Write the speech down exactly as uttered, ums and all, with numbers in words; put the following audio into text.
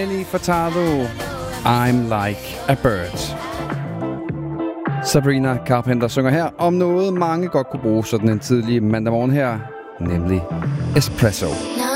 Nelly Furtado, I'm Like a Bird. Sabrina Carpenter synger her om noget, mange godt kunne bruge sådan en tidlig mandag morgen her, nemlig espresso. No.